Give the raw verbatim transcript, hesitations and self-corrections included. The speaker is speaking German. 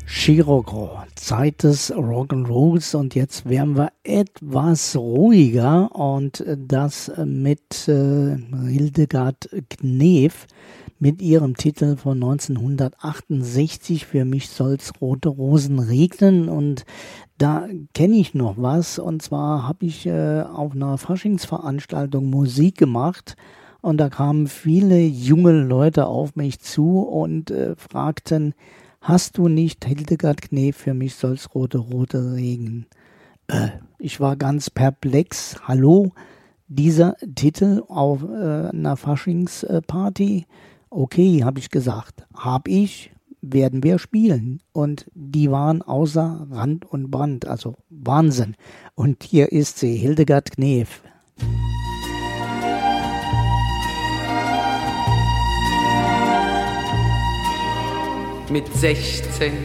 Chirurgo, Zeit des Rock'n'Rolls, und jetzt werden wir etwas ruhiger, und das mit äh, Hildegard Knef mit ihrem Titel von neunzehnhundertachtundsechzig, Für mich soll's rote Rosen regnen. Und da kenne ich noch was, und zwar habe ich äh, auf einer Faschingsveranstaltung Musik gemacht, und da kamen viele junge Leute auf mich zu und äh, fragten: Hast du nicht Hildegard Knef, Für mich soll's rote, rote regnen? Äh, ich war ganz perplex. Hallo, dieser Titel auf äh, einer Faschingsparty? Okay, habe ich gesagt. Hab ich, werden wir spielen. Und die waren außer Rand und Band, also Wahnsinn. Und hier ist sie, Hildegard Knef. Mit sechzehn